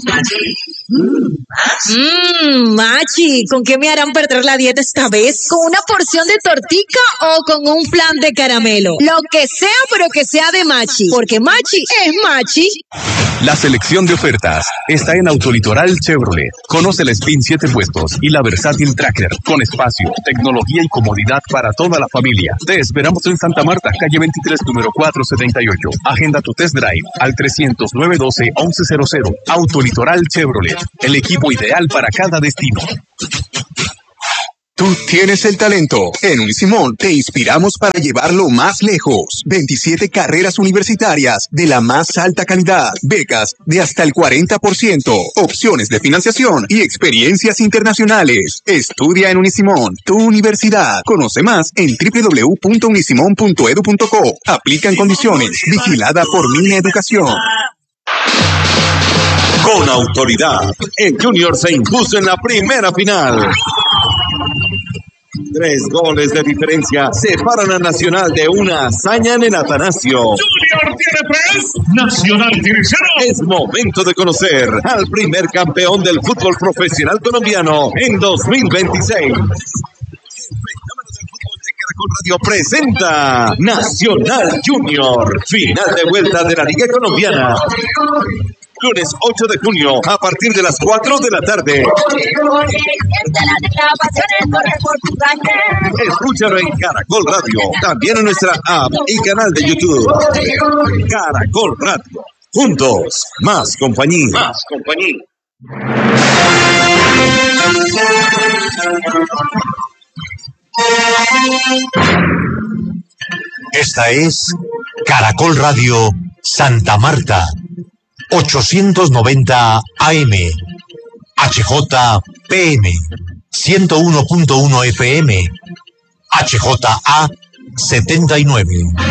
Machi, ¿con qué me harán perder la dieta esta vez? ¿Con una porción de tortica o con un flan de caramelo? Lo que sea, pero que sea de Machi, porque Machi es Machi. La selección de ofertas está en Autolitoral Chevrolet. Conoce la Spin 7 puestos y la Versátil Tracker, con espacio, tecnología y comodidad para toda la familia. Te esperamos en Santa Marta, calle 23, número 478. Agenda tu test drive al 300-912-1100. Autolitoral Chevrolet, el equipo ideal para cada destino. Tú tienes el talento. En Unisimón te inspiramos para llevarlo más lejos. 27 carreras universitarias de la más alta calidad. Becas de hasta el 40%. Opciones de financiación y experiencias internacionales. Estudia en Unisimón, tu universidad. Conoce más en www.unisimon.edu.co. Aplican condiciones. Vigilada por Mineducación. Con autoridad, el Junior se impuso en la primera final. 3 goles de diferencia separan a Nacional de una hazaña en el Atanasio. Junior tiene 3, Nacional tiene 0. Es momento de conocer al primer campeón del fútbol profesional colombiano en 2026. Radio presenta Nacional Junior, final de vuelta de la Liga Colombiana. Lunes 8 de junio, a partir de las 4 de la tarde. Escúchalo en Caracol Radio, también en nuestra app y canal de YouTube. Caracol Radio, juntos, más compañía. Más compañía. Esta es Caracol Radio Santa Marta, 890 AM, HJPM, 101.1 FM, HJA 79.